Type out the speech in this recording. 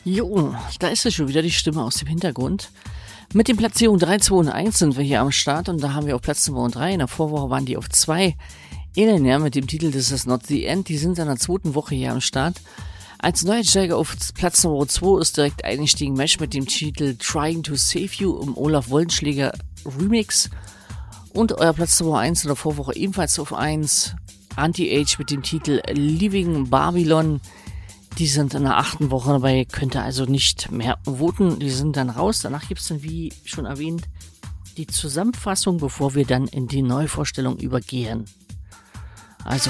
Jo, da ist es schon wieder, die Stimme aus dem Hintergrund. Mit den Platzierungen 3, 2 und 1 sind wir hier am Start und da haben wir auf Platz Nummer 3. In der Vorwoche waren die auf 2. Eleanor mit dem Titel This Is Not The End, die sind in der zweiten Woche hier am Start. Als Neueinsteiger auf Platz Nummer 2 ist direkt eingestiegen Mesh mit dem Titel Trying to Save You im Olaf Wollenschläger Remix. Und euer Platz Nummer 1 in der Vorwoche ebenfalls auf 1. Anti-Age mit dem Titel Leaving Babylon. Die sind in der 8. Woche dabei, könnt ihr also nicht mehr voten. Die sind dann raus. Danach gibt es dann, wie schon erwähnt, die Zusammenfassung, bevor wir dann in die Neuvorstellung übergehen. Also